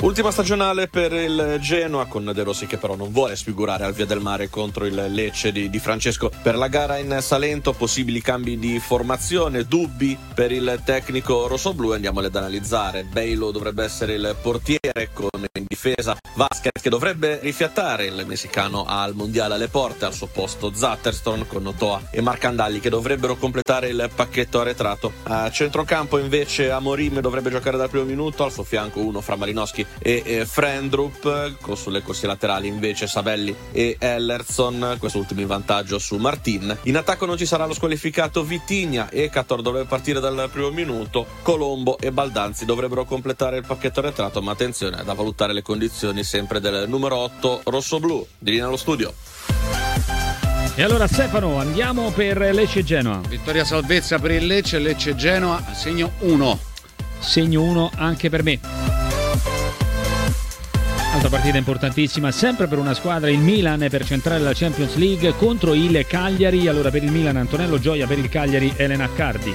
Ultima stagionale per il Genoa, con De Rossi che però non vuole sfigurare al Via del Mare contro il Lecce di Francesco per la gara in Salento. Possibili cambi di formazione, dubbi per il tecnico rossoblu, andiamo ad analizzare. Bailo dovrebbe essere il portiere, con in difesa Vasquez che dovrebbe rifiattare, il messicano al mondiale alle porte, al suo posto Zatterston, con Toa e Marcandagli che dovrebbero completare il pacchetto arretrato. A centrocampo invece Amorim dovrebbe giocare dal primo minuto, al suo fianco uno fra Malinowski e Frendrup, sulle corsie laterali invece Sabelli e Ellerson, quest'ultimo in vantaggio su Martin. In attacco non ci sarà lo squalificato Vitinha, e Cator dovrebbe partire dal primo minuto, Colombo e Baldanzi dovrebbero completare il pacchetto arretrato, ma attenzione da valutare le condizioni sempre del numero 8 rossoblu. Di linea allo studio. E allora Stefano, andiamo per Lecce Genoa. Vittoria salvezza per il Lecce Genoa, segno 1. Segno 1 anche per me. Altra partita importantissima sempre per una squadra, il Milan, per centrare la Champions League contro il Cagliari. Allora per il Milan Antonello Gioia, per il Cagliari Elena Accardi.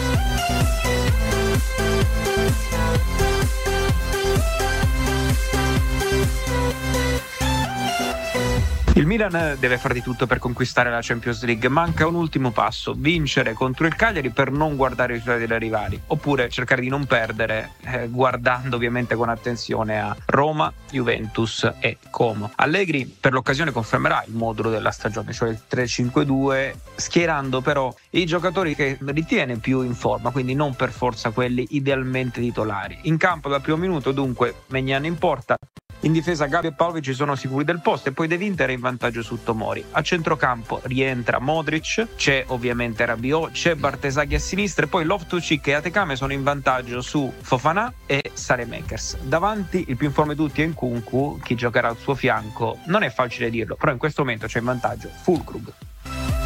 Il Milan deve fare di tutto per conquistare la Champions League, manca un ultimo passo: vincere contro il Cagliari per non guardare i risultati dei rivali, oppure cercare di non perdere, guardando ovviamente con attenzione a Roma, Juventus e Como. Allegri per l'occasione confermerà il modulo della stagione, cioè il 3-5-2, schierando però i giocatori che ritiene più in forma, quindi non per forza quelli idealmente titolari. In campo dal primo minuto dunque Maignan in porta, in difesa Gabi e Pavlovic sono sicuri del posto, e poi De Winter è in vantaggio su Tomori. A centrocampo rientra Modric, c'è ovviamente Rabiot, c'è Bartesaghi a sinistra, e poi Loftus-Cheek e Atekame sono in vantaggio su Fofana e Saelemaekers. Davanti il più in forma di tutti è Nkunku, chi giocherà al suo fianco non è facile dirlo, però in questo momento c'è in vantaggio Füllkrug.